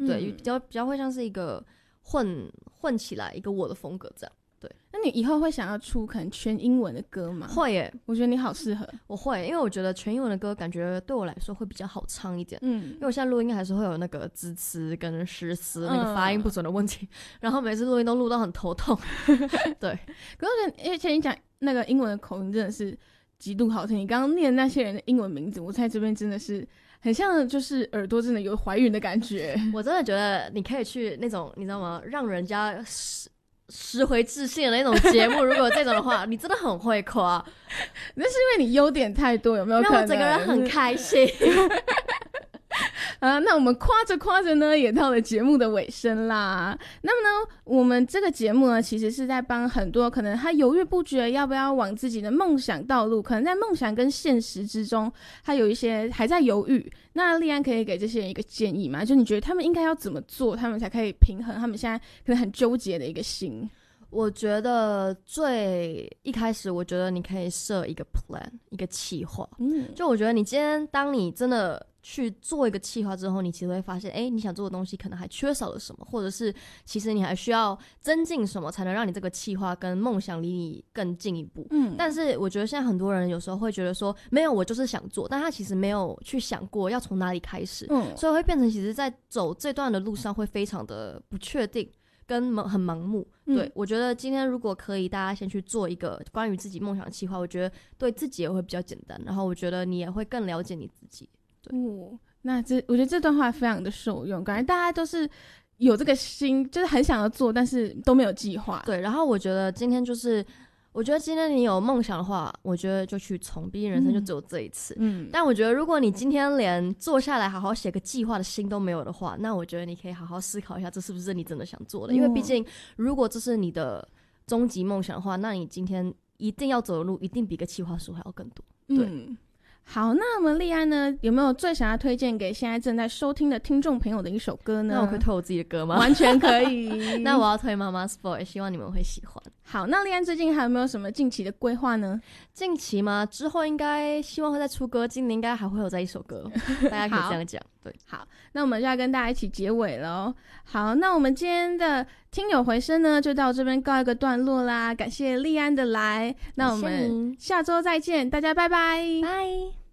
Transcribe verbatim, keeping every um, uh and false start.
对，比较比较会像是一个混混起来一个我的风格这样。对， 那你以后会想要出可能全英文的歌吗？ 会耶， 我觉得你好适合。 我会，因为我觉得全英文的歌感觉对我来说会比较好唱一点。 嗯， 因为我现在录音还是会有那个字词跟诗词那个发音不准的问题，嗯、然后每次录音都录到很头痛。对， 可是我觉得，而且你讲那个英文的口音真的是极度好听。你刚刚念那些人的英文名字，我在这边真的是很像，就是耳朵真的有怀孕的感觉。 我真的觉得你可以去那种你知道吗，让人家拾回自信的那种节目，如果有这种的话，你真的很会夸。 那是因为你优点太多，有没有可能？ 让我整个人很开心。 啊，那我们夸着夸着呢，也到了节目的尾声啦。那么呢，我们这个节目呢，其实是在帮很多可能他犹豫不决要不要往自己的梦想道路，可能在梦想跟现实之中，他有一些还在犹豫。那立安可以给这些人一个建议吗？就你觉得他们应该要怎么做，他们才可以平衡他们现在可能很纠结的一个心？ 我觉得最一开始，我觉得你可以设一个 plan， 一个企划。嗯，就我觉得你今天当你真的去做一个企划之后，你其实会发现，哎，你想做的东西可能还缺少了什么，或者是其实你还需要增进什么，才能让你这个企划跟梦想离你更进一步。嗯，但是我觉得现在很多人有时候会觉得说，没有，我就是想做，但他其实没有去想过要从哪里开始。嗯，所以会变成其实在走这段的路上会非常的不确定。跟很盲目，对、嗯、我觉得今天如果可以，大家先去做一个关于自己梦想的计划，我觉得对自己也会比较简单，然后我觉得你也会更了解你自己。对， 哦，那这我觉得这段话非常的受用，感觉大家都是有这个心，就是很想要做，但是都没有计划。 对，然后我觉得今天就是。我觉得今天你有梦想的话，我觉得就去冲，毕竟人生就只有这一次。嗯，但我觉得如果你今天连坐下来好好写个计划的心都没有的话，那我觉得你可以好好思考一下，这是不是你真的想做的？因为毕竟如果这是你的终极梦想的话，那你今天一定要走的路一定比个计划书还要更多。对。嗯， 好，那么立安呢，有没有最想要推荐给现在正在收听的听众朋友的一首歌呢？ 那我可以推我自己的歌吗？ 完全可以。 那我要推妈妈 Sport， 希望你们会喜欢。 好，那立安最近还有没有什么近期的规划呢？ 近期吗？之后应该希望会再出歌，今年应该还会有再一首歌，大家可以这样讲。对， 好，那我们就要跟大家一起结尾了。好，那我们今天的听友回声呢，就到这边告一个段落啦。感谢立安的来，那我们下周再见，大家拜拜， 拜。